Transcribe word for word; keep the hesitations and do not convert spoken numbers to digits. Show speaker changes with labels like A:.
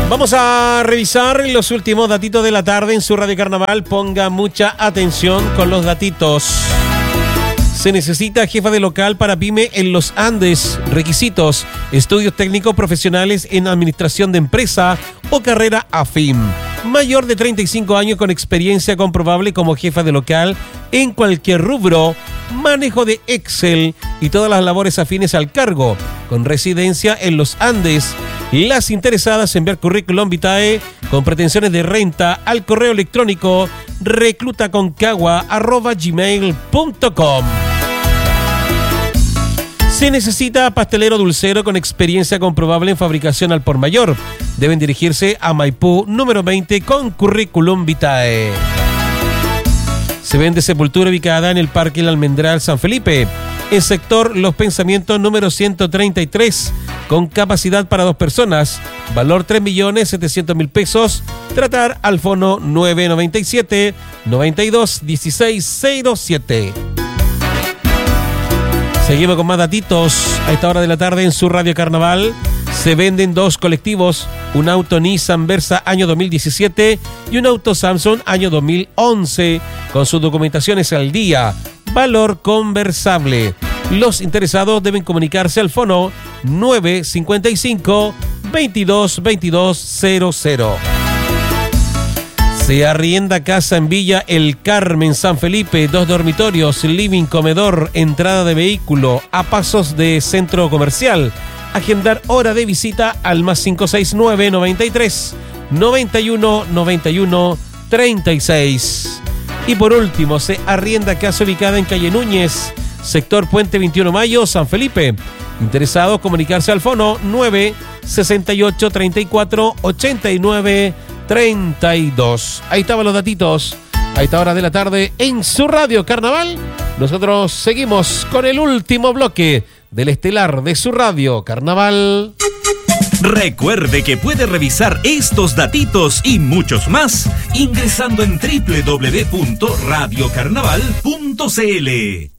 A: Vamos a revisar los últimos datitos de la tarde en su Radio Carnaval. Ponga mucha atención con los datitos. Se necesita jefa de local para pyme en los Andes. Requisitos: estudios técnicos profesionales en administración de empresa o carrera afín. Mayor de treinta y cinco años con experiencia comprobable como jefa de local en cualquier rubro. Manejo de Excel y todas las labores afines al cargo. Con residencia en los Andes. Las interesadas enviar currículum vitae con pretensiones de renta al correo electrónico reclutaconcagua arroba gmail punto com. Se necesita pastelero dulcero con experiencia comprobable en fabricación al por mayor. Deben dirigirse a Maipú número veinte con currículum vitae. Se vende sepultura ubicada en el Parque El Almendral San Felipe, en sector Los Pensamientos número ciento treinta y tres, con capacidad para dos personas, valor tres millones setecientos mil pesos, tratar al fono nueve noventa y siete, noventa y dos, dieciséis cero siete. Seguimos con más datitos. A esta hora de la tarde en su Radio Carnaval se venden dos colectivos, un auto Nissan Versa año dos mil diecisiete y un auto Samsung año dos mil once, con sus documentaciones al día, valor conversable. Los interesados deben comunicarse al fono nueve cincuenta y cinco, veintidós, veintidós cero cero. Se arrienda casa en Villa El Carmen, San Felipe, dos dormitorios, living, comedor, entrada de vehículo, a pasos de centro comercial. Agendar hora de visita al más cinco seis nueve, noventa y tres, noventa y uno, noventa y uno, treinta y seis. Y por último, se arrienda casa ubicada en calle Núñez, sector Puente veintiuno de Mayo, San Felipe. Interesados, comunicarse al fono nueve sesenta y ocho, treinta y cuatro, ochenta y nueve, treinta y dos. Ahí estaban los datitos. A esta hora de la tarde en su Radio Carnaval. Nosotros seguimos con el último bloque del estelar de su Radio Carnaval.
B: Recuerde que puede revisar estos datitos y muchos más ingresando en doble u doble u doble u punto radio carnaval punto c l.